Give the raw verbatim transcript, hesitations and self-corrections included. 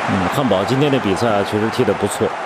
嗯，汉堡今天的比赛啊，确实踢得不错。